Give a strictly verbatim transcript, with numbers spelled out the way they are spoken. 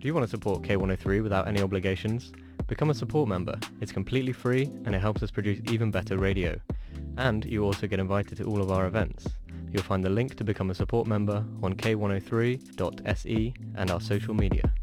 you want to support K one oh three without any obligations, become a support member. It's completely free and it helps us produce even better radio. And you also get invited to all of our events. You'll find the link to become a support member on k one oh three dot s e and our social media.